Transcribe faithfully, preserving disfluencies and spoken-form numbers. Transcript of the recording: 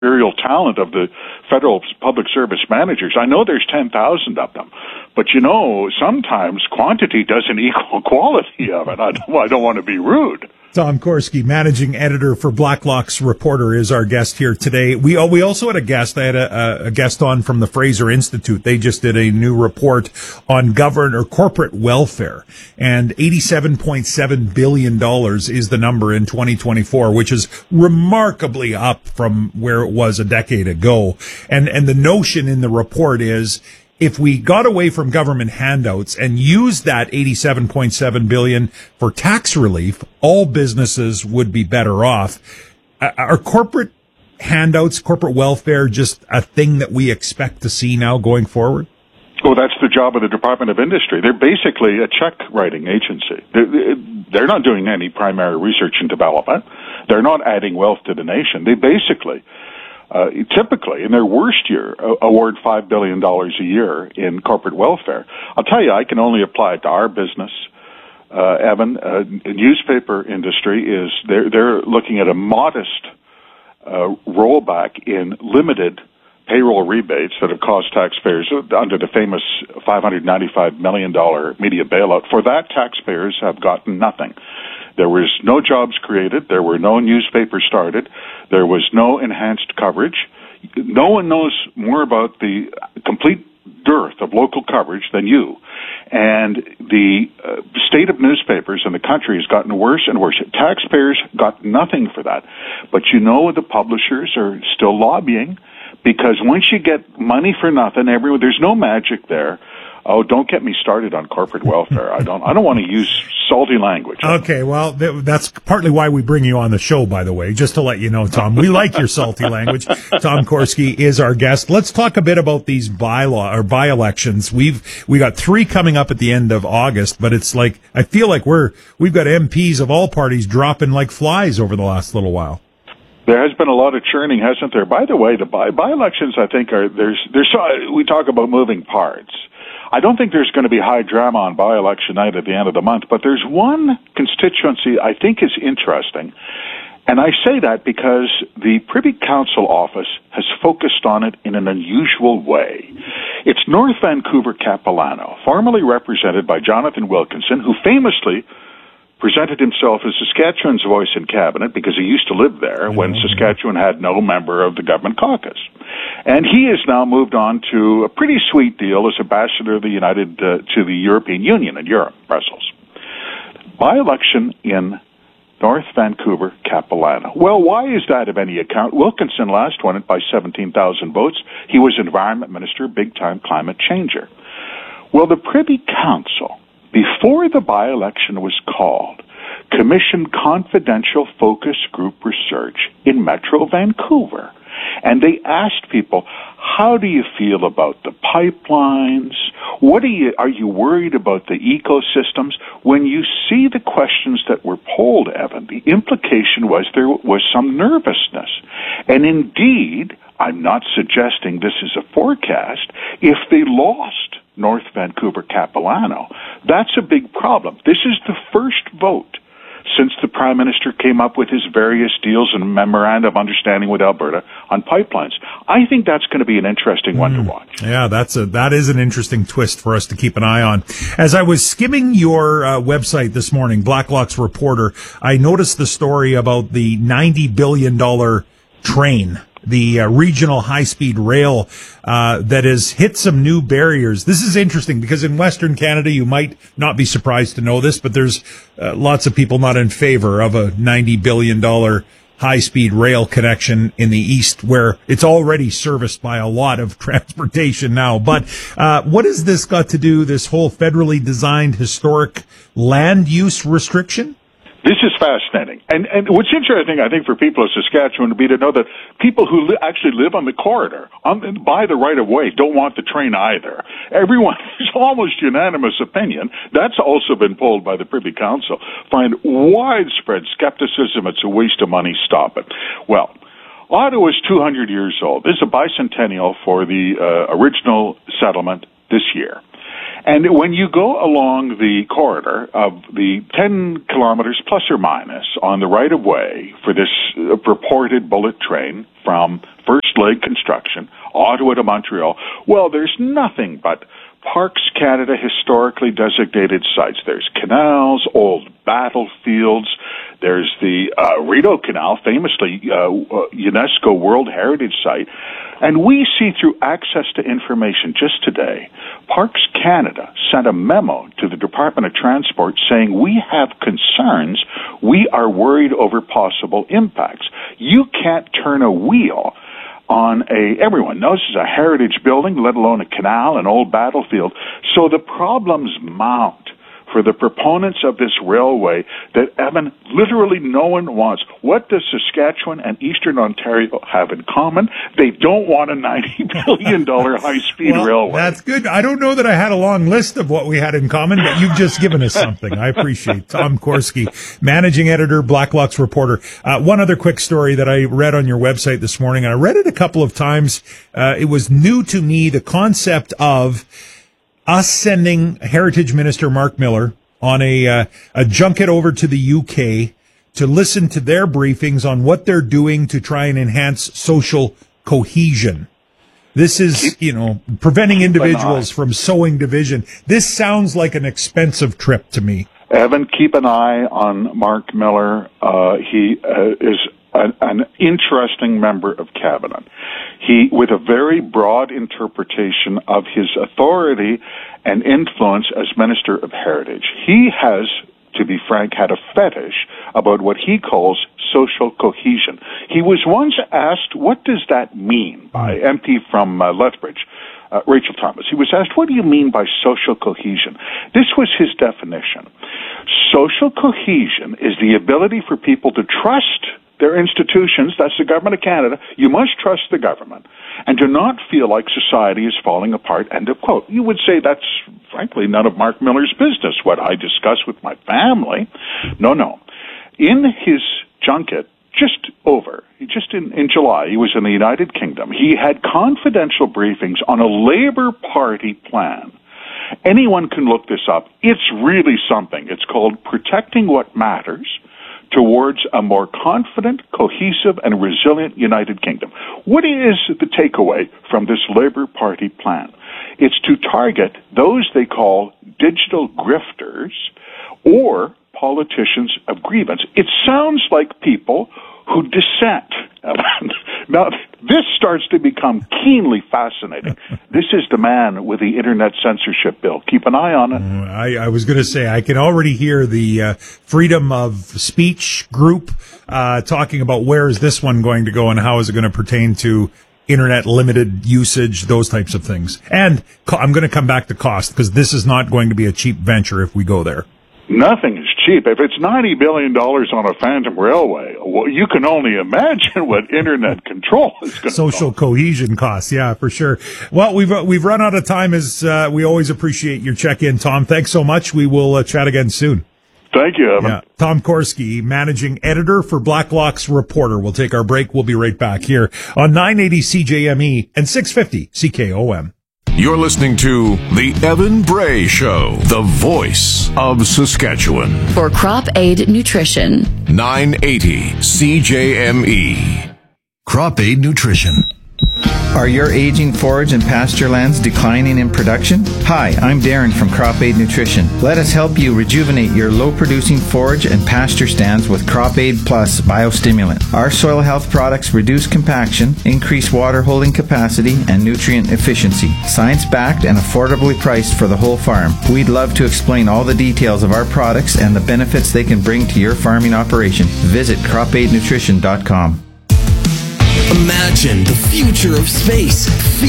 managerial talent of the federal public service managers. I know there's ten thousand of them, but you know, sometimes quantity doesn't equal quality of it. I don't, I don't want to be rude. Tom Korski, managing editor for Blacklock's Reporter, is our guest here today. We oh, we also had a guest. I had a, a guest on from the Fraser Institute. They just did a new report on government or corporate welfare, and eighty-seven point seven billion dollars is the number in twenty twenty-four, which is remarkably up from where it was a decade ago. And and the notion in the report is, if we got away from government handouts and used that eighty-seven point seven billion dollars for tax relief, all businesses would be better off. Are corporate handouts, corporate welfare, just a thing that we expect to see now going forward? Well, that's the job of the Department of Industry. They're basically a check-writing agency. They're, they're not doing any primary research and development. They're not adding wealth to the nation. They basically... Uh, typically, in their worst year, uh, award five billion dollars a year in corporate welfare. I'll tell you, I can only apply it to our business. Uh, Evan, uh, newspaper industry is, they're, they're looking at a modest uh, rollback in limited payroll rebates that have cost taxpayers under the famous five hundred ninety-five million dollars media bailout. For that, taxpayers have gotten nothing. There was no jobs created. There were no newspapers started. There was no enhanced coverage. No one knows more about the complete dearth of local coverage than you. And the uh, state of newspapers in the country has gotten worse and worse. Taxpayers got nothing for that. But you know the publishers are still lobbying, because once you get money for nothing, everyone, there's no magic there. Oh, don't get me started on corporate welfare. I don't. I don't want to use salty language. Okay, well, th- that's partly why we bring you on the show, by the way, just to let you know, Tom. We like your salty language. Tom Korski is our guest. Let's talk a bit about these bylaw or by-elections. We've we got three coming up at the end of August, but it's like I feel like we're we've got M Ps of all parties dropping like flies over the last little while. There has been a lot of churning, hasn't there? By the way, the by by-elections, I think, are there's there's we talk about moving parts. I don't think there's going to be high drama on by-election night at the end of the month, but there's one constituency I think is interesting, and I say that because the Privy Council office has focused on it in an unusual way. It's North Vancouver Capilano, formerly represented by Jonathan Wilkinson, who famously presented himself as Saskatchewan's voice in cabinet because he used to live there when Saskatchewan had no member of the government caucus. And he has now moved on to a pretty sweet deal as ambassador of the United uh, to the European Union in Europe, Brussels. By-election in North Vancouver Capilano. Well, why is that of any account? Wilkinson last won it by seventeen thousand votes. He was environment minister, big-time climate changer. Well, the Privy Council, before the by-election was called, commissioned confidential focus group research in Metro Vancouver. And they asked people, how do you feel about the pipelines? What are you, are you worried about the ecosystems? When you see the questions that were polled, Evan, the implication was there was some nervousness. And indeed, I'm not suggesting this is a forecast, if they lost North Vancouver Capilano, that's a big problem. This is the first vote since the Prime Minister came up with his various deals and memorandum of understanding with Alberta on pipelines. I think that's going to be an interesting one mm. to watch. Yeah, that's a that is an interesting twist for us to keep an eye on. As I was skimming your uh, website this morning, Blacklock's Reporter, I noticed the story about the ninety billion dollars train, the uh, regional high-speed rail uh, that has hit some new barriers. This is interesting because in Western Canada, you might not be surprised to know this, but there's uh, lots of people not in favor of a ninety billion dollars high-speed rail connection in the east, where it's already serviced by a lot of transportation now. But uh, what has this got to do, this whole federally designed historic land use restriction? This is fascinating. And and what's interesting, I think, for people of Saskatchewan would be to know that people who li- actually live on the corridor, on, by the right-of-way, don't want the train either. Everyone, it's almost unanimous opinion, that's also been polled by the Privy Council, find widespread skepticism, it's a waste of money, stop it. Well, Ottawa is two hundred years old. This is a bicentennial for the uh, original settlement this year. And when you go along the corridor of the ten kilometers plus or minus on the right-of-way for this uh, purported bullet train, from First Leg Construction, Ottawa to Montreal. Well, there's nothing but Parks Canada historically designated sites. There's canals, old battlefields. There's the uh, Rideau Canal, famously uh, UNESCO World Heritage Site. And we see through access to information just today, Parks Canada sent a memo to the Department of Transport saying we have concerns. We are worried over possible impacts. You can't turn a wheel on a, everyone knows it's a heritage building, let alone a canal, an old battlefield. So the problems mount for the proponents of this railway that, Evan, literally no one wants. What does Saskatchewan and Eastern Ontario have in common? They don't want a ninety billion dollars high-speed well, railway. That's good. I don't know that I had a long list of what we had in common, but you've just given us something. I appreciate Tom Korski, managing editor, Blacklock's reporter. Uh, one other quick story that I read on your website this morning, and I read it a couple of times. Uh, it was new to me, the concept of us sending Heritage Minister Mark Miller on a uh, a junket over to the U K to listen to their briefings on what they're doing to try and enhance social cohesion. This is, you know, preventing individuals from sowing division. This sounds like an expensive trip to me. Evan, keep an eye on Mark Miller. Uh, he uh, is an, an interesting member of Cabinet. He, with a very broad interpretation of his authority and influence as Minister of Heritage. He has, to be frank, had a fetish about what he calls social cohesion. He was once asked, what does that mean, by M P from uh, Lethbridge, uh, Rachel Thomas. He was asked, what do you mean by social cohesion? This was his definition. Social cohesion is the ability for people to trust their institutions, that's the Government of Canada. You must trust the government, and do not feel like society is falling apart, end of quote. You would say that's, frankly, none of Mark Miller's business, what I discuss with my family. No, no. In his junket, just over, just in, in July, he was in the United Kingdom. He had confidential briefings on a Labour Party plan. Anyone can look this up. It's really something. It's called Protecting What Matters Towards a More Confident, Cohesive, and Resilient United Kingdom. What is the takeaway from this Labour Party plan? It's to target those they call digital grifters or politicians of grievance. It sounds like people who dissent. Now, this starts to become keenly fascinating. This is the man with the internet censorship bill. Keep an eye on it. I, I was going to say, I can already hear the uh, freedom of speech group uh, talking about where is this one going to go and how is it going to pertain to internet limited usage, those types of things. And co- I'm going to come back to cost, because this is not going to be a cheap venture if we go there. Nothing is cheap. If it's ninety billion dollars on a phantom railway, well, you can only imagine what internet control is going to Social cohesion costs, yeah, for sure. Well, we've uh, we've run out of time. As uh, we always appreciate your check-in, Tom. Thanks so much. We will uh, chat again soon. Thank you, Evan. Yeah. Tom Korski, managing editor for Blacklock's Reporter. We'll take our break. We'll be right back here on nine eighty C J M E and six fifty C K O M. You're listening to The Evan Bray Show, the voice of Saskatchewan. For Crop Aid Nutrition. nine eighty C J M E. Crop Aid Nutrition. Are your aging forage and pasture lands declining in production? Hi, I'm Darren from Crop Aid Nutrition. Let us help you rejuvenate your low-producing forage and pasture stands with Crop Aid Plus Biostimulant. Our soil health products reduce compaction, increase water holding capacity, and nutrient efficiency. Science-backed and affordably priced for the whole farm. We'd love to explain all the details of our products and the benefits they can bring to your farming operation. Visit crop aid nutrition dot com. Imagine the future of space. Feel